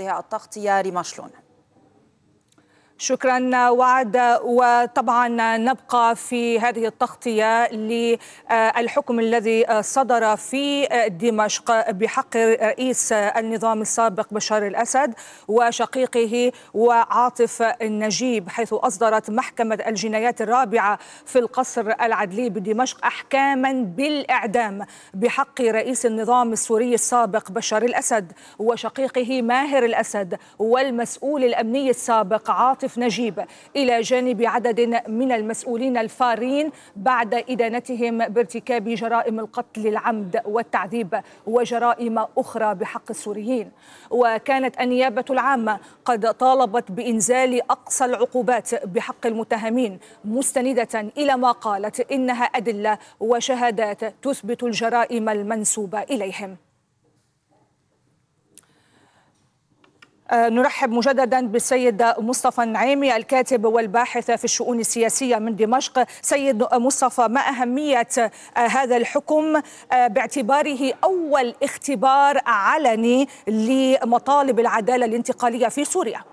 هذه التغطية. ريما شلون. شكرا وعد. وطبعا نبقى في هذه التغطية للحكم الذي صدر في دمشق بحق رئيس النظام السابق بشار الأسد وشقيقه وعاطف النجيب، حيث أصدرت محكمة الجنايات الرابعة في القصر العدلي بدمشق أحكاما بالإعدام بحق رئيس النظام السوري السابق بشار الأسد وشقيقه ماهر الأسد والمسؤول الأمني السابق عاطف نجيب، إلى جانب عدد من المسؤولين الفارين بعد إدانتهم بارتكاب جرائم القتل العمد والتعذيب وجرائم أخرى بحق السوريين. وكانت النيابة العامة قد طالبت بإنزال أقصى العقوبات بحق المتهمين، مستندة إلى ما قالت إنها أدلة وشهادات تثبت الجرائم المنسوبة إليهم. نرحب مجددا بالسيد مصطفى النعيمي الكاتب والباحث في الشؤون السياسية من دمشق. سيد مصطفى، ما أهمية هذا الحكم باعتباره أول اختبار علني لمطالب العدالة الانتقالية في سوريا؟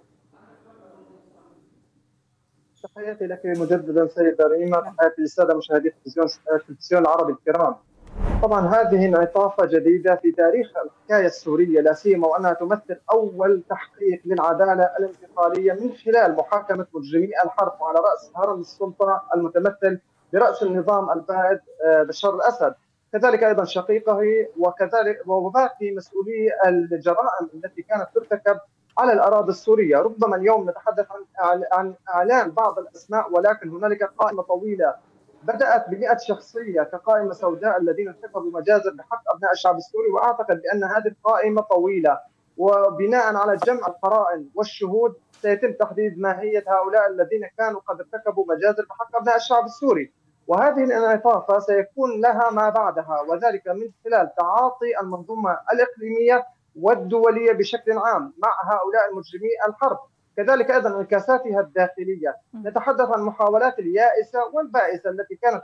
تحياتي لك مجددا سيدة ريما، تحياتي للسادة مشاهدي التلفزيون العربي الكرام. طبعا هذه انعطافة جديدة في تاريخ الحكاية السورية، لا سيما وأنها تمثل أول تحقيق للعدالة الانتقالية من خلال محاكمة مجرمي الحرب على رأس هرم السلطة المتمثل برأس النظام البائد بشار الأسد، كذلك أيضا شقيقه وكذلك وباقي مسؤولي الجرائم التي كانت ترتكب على الأراضي السورية. ربما اليوم نتحدث عن إعلان بعض الأسماء، ولكن هنالك قائمة طويلة بدأت ب100 شخصية كقائمة سوداء الذين ارتكبوا مجازر بحق أبناء الشعب السوري، وأعتقد بأن هذه القائمة طويلة، وبناء على جمع القرائن والشهود سيتم تحديد ماهية هؤلاء الذين كانوا قد ارتكبوا مجازر بحق أبناء الشعب السوري. وهذه الانعطافة سيكون لها ما بعدها، وذلك من خلال تعاطي المنظومة الإقليمية والدولية بشكل عام مع هؤلاء المجرمي الحرب، كذلك ايضا انعكاساتها الداخليه. نتحدث عن المحاولات اليائسه والبائسه التي كانت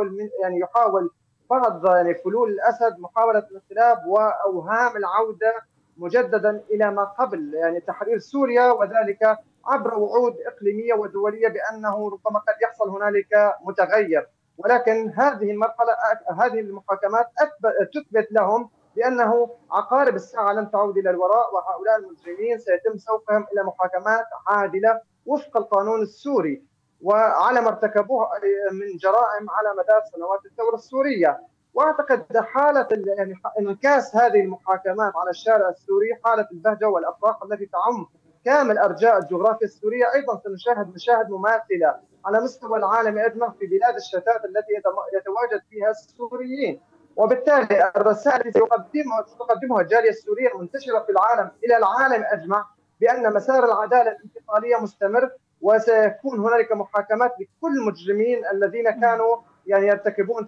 يحاول بعض فلول الاسد محاوله الانقلاب واوهام العوده مجددا الى ما قبل تحرير سوريا، وذلك عبر وعود اقليميه ودوليه بانه ربما قد يحصل هنالك متغير. ولكن هذه المرحله، هذه المحاكمات تثبت لهم بأنه عقارب الساعة لن تعود إلى الوراء، وهؤلاء المجرمين سيتم سوقهم إلى محاكمات عادلة وفق القانون السوري وعلى ما ارتكبوه من جرائم على مدار سنوات الثورة السورية. وأعتقد حالة انعكاس هذه المحاكمات على الشارع السوري، حالة البهجة والأفراح التي تعم كامل أرجاء الجغرافيا السورية. أيضا سنشاهد مشاهد مماثلة على مستوى العالم أجمع في بلاد الشتات التي يتواجد فيها السوريين. وبالتالي الرسائل التي تقدمها الجالية السورية المنتشرة في العالم إلى العالم أجمع بأن مسار العدالة الانتقالية مستمر، وسيكون هنالك محاكمات لكل المجرمين الذين كانوا يرتكبون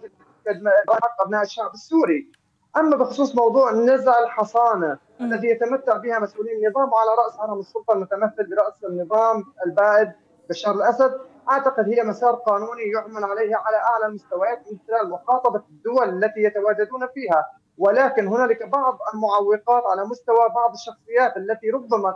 حق أبناء الشعب السوري. أما بخصوص موضوع نزع الحصانة الذي يتمتع بها مسؤولين النظام على رأس هرم السلطة المتمثل برأس النظام البائد بشار الأسد، أعتقد هي مسار قانوني يعمل عليه على أعلى المستويات من خلال مخاطبة الدول التي يتواجدون فيها. ولكن هنالك بعض المعوقات على مستوى بعض الشخصيات التي ربما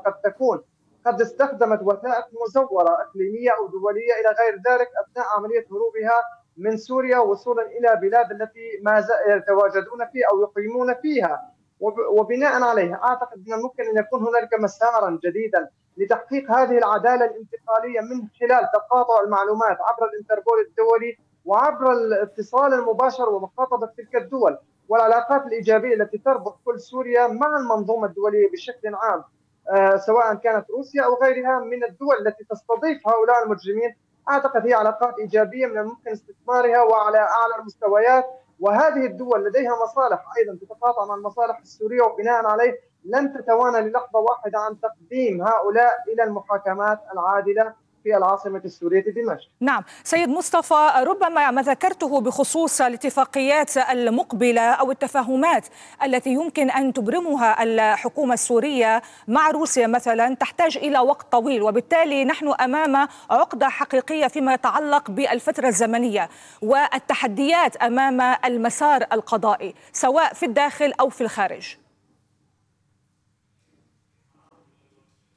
قد استخدمت وثائق مزورة إقليمية أو دولية إلى غير ذلك أثناء عملية هروبها من سوريا وصولا إلى بلاد التي ما يتواجدون فيها أو يقيمون فيها. وبناء عليه أعتقد من الممكن أن يكون هنالك مسارا جديدا لتحقيق هذه العدالة الانتقالية من خلال تقاطع المعلومات عبر الانتربول الدولي وعبر الاتصال المباشر ومخاطبة تلك الدول والعلاقات الإيجابية التي تربط كل سوريا مع المنظومة الدولية بشكل عام، سواء كانت روسيا أو غيرها من الدول التي تستضيف هؤلاء المجرمين. أعتقد هي علاقات إيجابية من الممكن استثمارها وعلى أعلى المستويات، وهذه الدول لديها مصالح أيضا تتقاطع مع المصالح السورية، وبناء عليه لن تتوانى للحظة واحدة عن تقديم هؤلاء إلى المحاكمات العادلة في العاصمة السورية دمشق. نعم سيد مصطفى، ربما ما ذكرته بخصوص الاتفاقيات المقبلة أو التفاهمات التي يمكن أن تبرمها الحكومة السورية مع روسيا مثلا تحتاج إلى وقت طويل، وبالتالي نحن أمام عقدة حقيقية فيما يتعلق بالفترة الزمنية والتحديات أمام المسار القضائي سواء في الداخل أو في الخارج.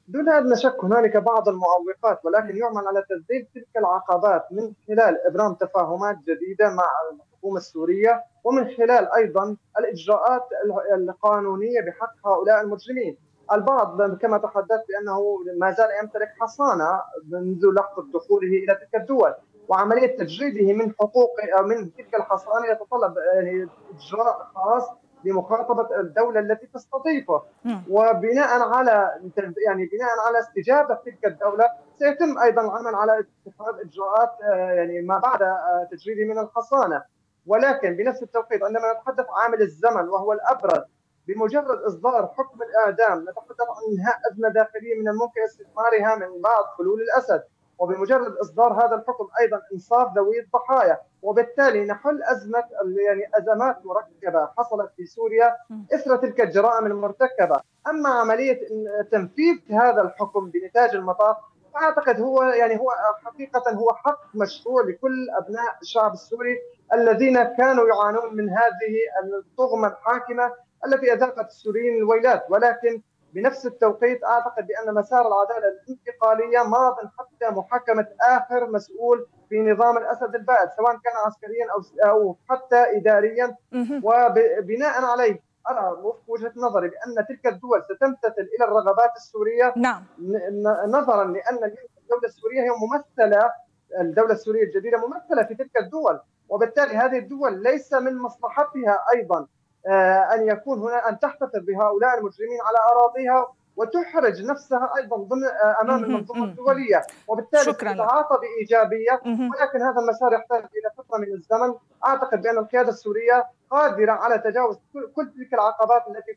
دون أدنى شك هنالك بعض المعوقات، ولكن يعمل على تذليل تلك العقبات من خلال إبرام تفاهمات جديدة مع الحكومة السورية، ومن خلال أيضا الإجراءات القانونية بحق هؤلاء المجرمين. البعض كما تحدثت بأنه ما زال يمتلك حصانة منذ لحظة دخوله إلى تلك الدول، وعملية تجريده من حقوق أو من تلك الحصانة يتطلب يعني إجراء خاص لمخاطبة الدولة التي تستضيفه. وبناء على بناء على استجابه تلك الدوله سيتم ايضا العمل على اتخاذ اجراءات يعني ما بعد تجريده من الحصانه. ولكن بنفس التوقيت عندما نتحدث عن عامل الزمن وهو الابرز، بمجرد اصدار حكم الاعدام نتحدث عن انهاء ازمه داخليه من الممكن استثمارها من بعد حلول الاسد، وبمجرد اصدار هذا الحكم ايضا انصاف ذوي الضحايا، وبالتالي نحل ازمه يعني ازمات مركبه حصلت في سوريا اثر تلك الجرائم المرتكبه. اما عمليه تنفيذ هذا الحكم بنتاج المطاف فاعتقد هو حقيقه هو حق مشروع لكل ابناء الشعب السوري الذين كانوا يعانون من هذه الطغمه الحاكمه التي اذاقت السوريين الويلات. ولكن بنفس التوقيت اعتقد بان مسار العداله الانتقاليه ماض حتى محاكمه اخر مسؤول في نظام الاسد البائد، سواء كان عسكريا او حتى اداريا. وبناء عليه أرى وفق وجهة نظري بأن تلك الدول ستمتثل إلى الرغبات السورية. نعم. نظرا لأن الدولة السورية هي ممثلة، الدولة السورية الجديدة ممثلة في تلك الدول، وبالتالي هذه الدول ليس من مصلحتها أيضا أن يكون هنا أن تحتفظ بهؤلاء المجرمين على أراضيها وتحرج نفسها أيضا ضمن أمام المنظومة الدولية، وبالتالي ستتعاطى بإيجابية. ولكن هذا المسار يحتاج إلى فترة من الزمن. أعتقد بأن القيادة السورية قادرة على تجاوز كل تلك العقبات التي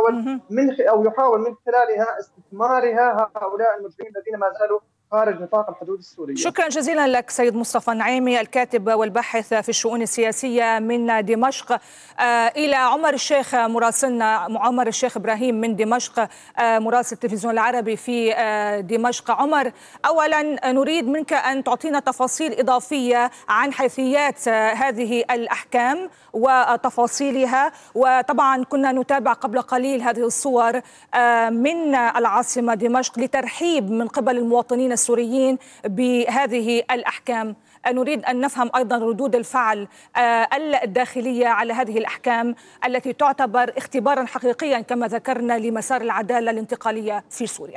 يحاول من خلالها استثمارها هؤلاء المجرمين الذين ما زالوا خارج نطاق الحدود السورية. شكرا جزيلا لك سيد مصطفى النعيمي، الكاتب والباحث في الشؤون السياسية من دمشق. إلى عمر الشيخ مراسلنا، عمر الشيخ إبراهيم من دمشق، مراسل التلفزيون العربي في دمشق. عمر، أولا نريد منك أن تعطينا تفاصيل إضافية عن حيثيات هذه الأحكام وتفاصيلها. وطبعا كنا نتابع قبل قليل هذه الصور من العاصمة دمشق لترحيب من قبل المواطنين السوريين بهذه الأحكام. نريد أن نفهم أيضا ردود الفعل الداخلية على هذه الأحكام التي تعتبر اختبارا حقيقيا كما ذكرنا لمسار العدالة الانتقالية في سوريا.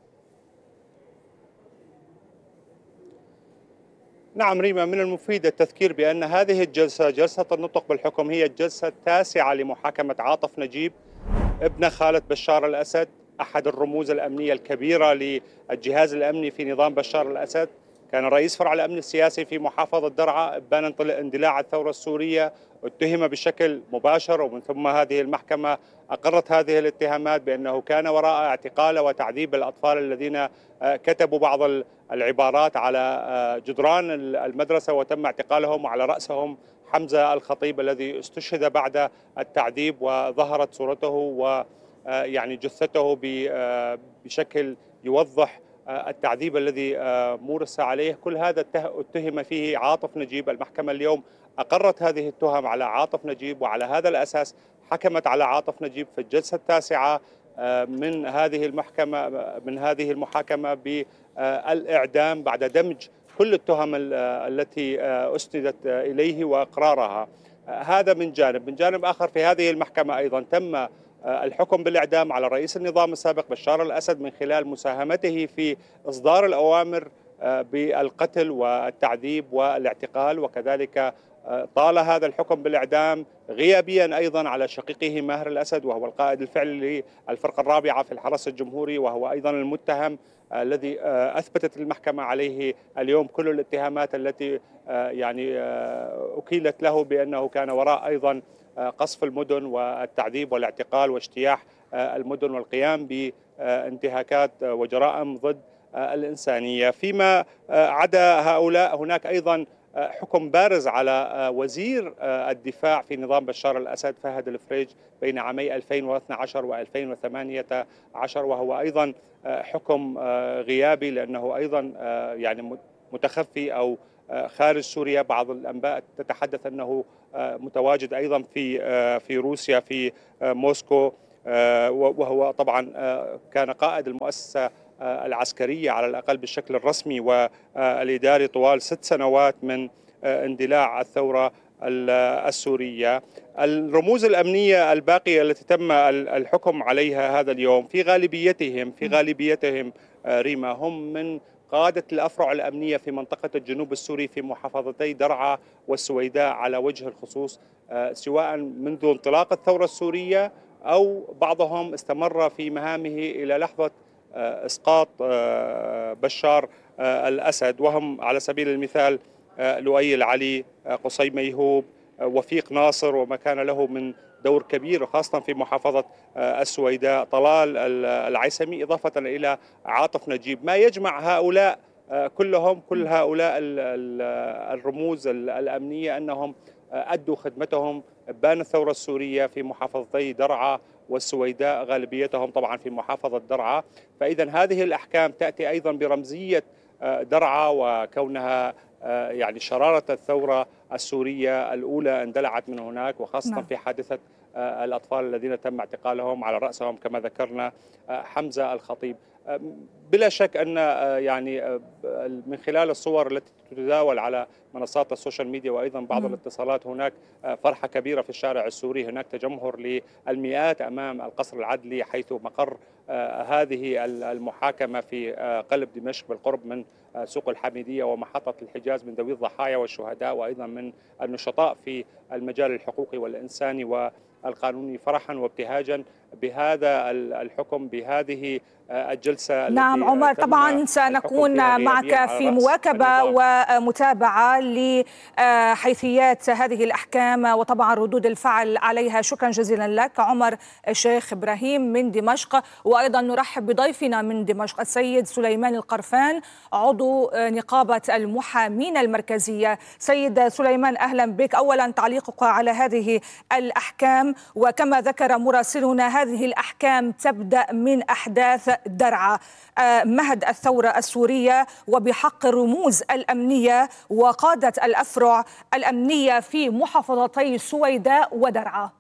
نعم ريما، من المفيد التذكير بأن هذه الجلسة، جلسة النطق بالحكم، هي الجلسة التاسعة لمحاكمة عاطف نجيب ابن خالد بشار الأسد، أحد الرموز الأمنية الكبيرة للجهاز الأمني في نظام بشار الأسد. كان رئيس فرع الأمن السياسي في محافظة درعا إبان اندلاع الثورة السورية، اتهم بشكل مباشر، ومن ثم هذه المحكمة أقرت هذه الاتهامات بأنه كان وراء اعتقال وتعذيب الأطفال الذين كتبوا بعض العبارات على جدران المدرسة وتم اعتقالهم، وعلى رأسهم حمزة الخطيب الذي استشهد بعد التعذيب وظهرت صورته ويعني جثته بشكل يوضح التعذيب الذي مورس عليه. كل هذا اتهم فيه عاطف نجيب. المحكمة اليوم أقرت هذه التهم على عاطف نجيب، وعلى هذا الأساس حكمت على عاطف نجيب في الجلسة التاسعة من هذه المحاكمة بالإعدام بعد دمج كل التهم التي أسندت إليه وإقرارها. هذا من جانب. من جانب آخر في هذه المحكمة أيضا تم الحكم بالإعدام على رئيس النظام السابق بشار الأسد من خلال مساهمته في إصدار الأوامر بالقتل والتعذيب والاعتقال، وكذلك طال هذا الحكم بالإعدام غيابيا أيضا على شقيقه ماهر الأسد، وهو القائد الفعلي للفرقة الرابعة في الحرس الجمهوري، وهو أيضا المتهم الذي أثبتت المحكمة عليه اليوم كل الاتهامات التي يعني أكيلت له بأنه كان وراء أيضا قصف المدن والتعذيب والاعتقال واجتياح المدن والقيام بانتهاكات وجرائم ضد الإنسانية. فيما عدا هؤلاء هناك أيضا حكم بارز على وزير الدفاع في نظام بشار الأسد فهد الفريج بين عامي 2012 و2018، وهو أيضا حكم غيابي لأنه أيضا يعني متخفي أو خارج سوريا. بعض الأنباء تتحدث أنه متواجد أيضا في روسيا في موسكو. وهو طبعا كان قائد المؤسسة العسكرية على الأقل بالشكل الرسمي والإداري طوال 6 سنوات من اندلاع الثورة السورية. الرموز الأمنية الباقية التي تم الحكم عليها هذا اليوم في غالبيتهم ريما هم من قادة الأفرع الأمنية في منطقة الجنوب السوري في محافظتي درعا والسويداء على وجه الخصوص، سواء منذ انطلاق الثورة السورية أو بعضهم استمر في مهامه إلى لحظة إسقاط بشار الأسد، وهم على سبيل المثال لؤي العلي، قصي ميهوب، وفيق ناصر وما كان له من دور كبير خاصة في محافظة السويداء، طلال العيسمي، إضافة إلى عاطف نجيب. ما يجمع هؤلاء كل هؤلاء الرموز الأمنية أنهم أدوا خدمتهم بان الثورة السورية في محافظتي درعا والسويداء، غالبيتهم طبعا في محافظة درعا. فإذا هذه الأحكام تأتي أيضا برمزية درعا وكونها يعني شرارة الثورة السورية الأولى اندلعت من هناك، وخاصة في حادثة الأطفال الذين تم اعتقالهم على رأسهم كما ذكرنا حمزة الخطيب. بلا شك أن يعني من خلال الصور التي تتداول على منصات السوشيال ميديا وأيضا بعض الاتصالات هناك فرحة كبيرة في الشارع السوري، هناك تجمهر للمئات أمام القصر العدلي حيث مقر هذه المحاكمة في قلب دمشق بالقرب من سوق الحميدية ومحطة الحجاز من ذوي الضحايا والشهداء وأيضا من النشطاء في المجال الحقوقي والإنساني والقانوني، فرحا وابتهاجا بهذا الحكم بهذه الجلسة. نعم عمر، طبعا سنكون معك في مواكبة ومتابعة لحيثيات هذه الأحكام وطبعا ردود الفعل عليها. شكرا جزيلا لك عمر الشيخ إبراهيم من دمشق. وأيضا نرحب بضيفنا من دمشق السيد سليمان القرفان عضو نقابة المحامين المركزية. سيد سليمان أهلا بك. أولا تعليقك على هذه الأحكام، وكما ذكر مراسلنا هذه الأحكام تبدأ من أحداث درعا مهد الثورة السورية وبحق الرموز الأمنية وقادة الأفرع الأمنية في محافظتي السويداء ودرعا.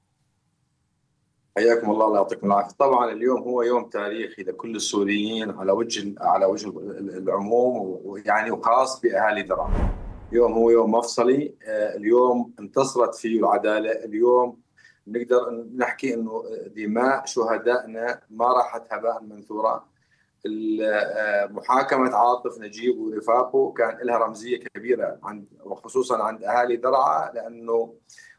حياكم الله يعطيكم العافية. طبعا اليوم هو يوم تاريخي لكل السوريين على وجه العموم، ويعني وخاص بأهالي درعا. اليوم هو يوم مفصلي، اليوم انتصرت فيه العدالة. اليوم نقدر نحكي انه دماء شهدائنا ما راحت هباء منثورا. محاكمة عاطف نجيب ورفاقه كان لها رمزية كبيرة وخصوصا عند أهالي درعا، لأنه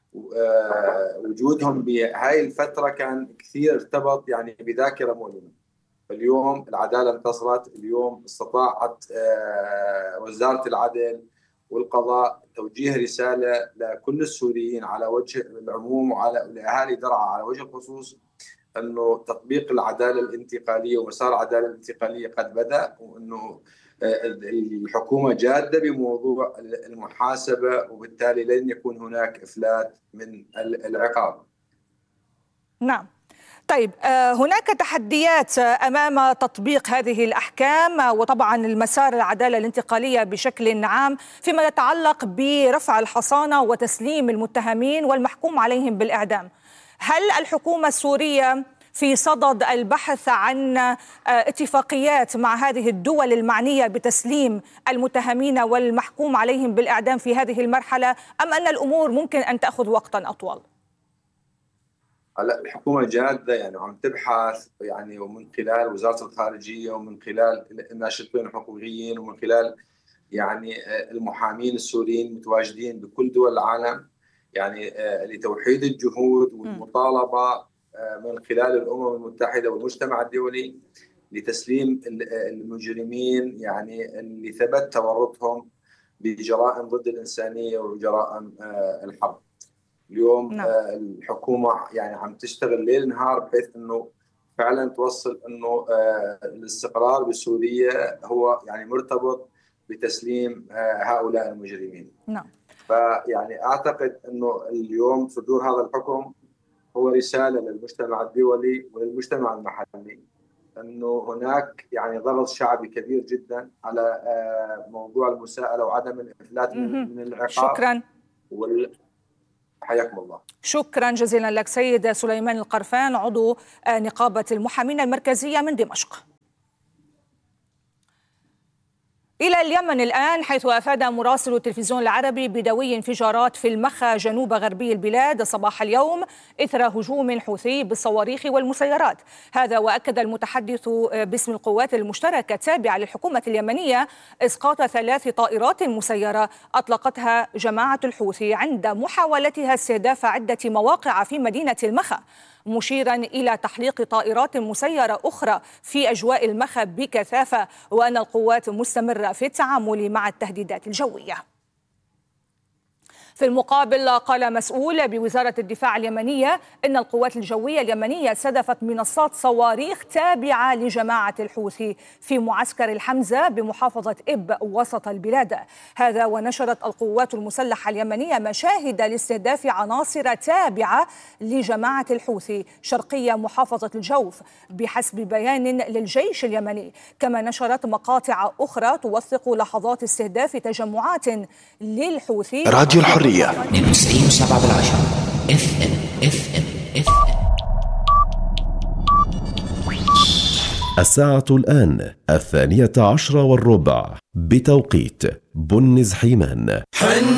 وجودهم بهاي الفترة كان كثير ارتبط يعني بذاكرة مؤلمة. اليوم العدالة انتصرت، اليوم استطاعت وزارة العدل والقضاء توجيه رسالة لكل السوريين على وجه العموم وعلى لأهالي درعا على وجه الخصوص أنه تطبيق العدالة الانتقالية ومسار العدالة الانتقالية قد بدأ، وأنه الحكومة جادة بموضوع المحاسبة، وبالتالي لن يكون هناك إفلات من العقاب. نعم. طيب، هناك تحديات أمام تطبيق هذه الأحكام وطبعا المسار العدالة الانتقالية بشكل عام فيما يتعلق برفع الحصانة وتسليم المتهمين والمحكوم عليهم بالإعدام. هل الحكومة السورية في صدد البحث عن اتفاقيات مع هذه الدول المعنية بتسليم المتهمين والمحكوم عليهم بالإعدام في هذه المرحلة، أم أن الأمور ممكن أن تأخذ وقتا أطول؟ هلا الحكومة جادة يعني عم تبحث يعني، ومن خلال وزارة الخارجية ومن خلال الناشطين الحقوقيين ومن خلال يعني المحامين السوريين متواجدين بكل دول العالم يعني لتوحيد الجهود والمطالبة من خلال الأمم المتحدة والمجتمع الدولي لتسليم المجرمين يعني اللي ثبت تورطهم بجرائم ضد الإنسانية وجرائم الحرب. اليوم الحكومة يعني عم تشتغل ليل نهار بحيث انه فعلا توصل انه الاستقرار بسوريا هو يعني مرتبط بتسليم هؤلاء المجرمين. نعم. فيعني اعتقد انه اليوم صدور هذا الحكم هو رسالة للمجتمع الدولي وللمجتمع المحلي انه هناك يعني ضغط شعبي كبير جدا على موضوع المساءلة وعدم الافلات من العقاب. شكرا. حياكم الله. شكرا جزيلا لك سيد سليمان القرفان، عضو نقابة المحامين المركزية من دمشق. إلى اليمن الآن، حيث أفاد مراسل التلفزيون العربي بدوي انفجارات في المخا جنوب غربي البلاد صباح اليوم إثر هجوم حوثي بالصواريخ والمسيرات. هذا وأكد المتحدث باسم القوات المشتركة التابعة للحكومة اليمنية إسقاط 3 طائرات مسيرة أطلقتها جماعة الحوثي عند محاولتها استهداف عدة مواقع في مدينة المخا، مشيرا إلى تحليق طائرات مسيرة أخرى في أجواء المخا بكثافة، وأن القوات مستمرة في التعامل مع التهديدات الجوية. في المقابل، قال مسؤول بوزارة الدفاع اليمنية إن القوات الجوية اليمنية استهدفت منصات صواريخ تابعة لجماعة الحوثي في معسكر الحمزة بمحافظة إب وسط البلاد. هذا ونشرت القوات المسلحة اليمنية مشاهد لاستهداف عناصر تابعة لجماعة الحوثي شرقية محافظة الجوف بحسب بيان للجيش اليمني، كما نشرت مقاطع أخرى توثق لحظات استهداف تجمعات للحوثي. راديو الحرية 92.7 FM. الساعة الآن 12:15 بتوقيت بنز حيمان.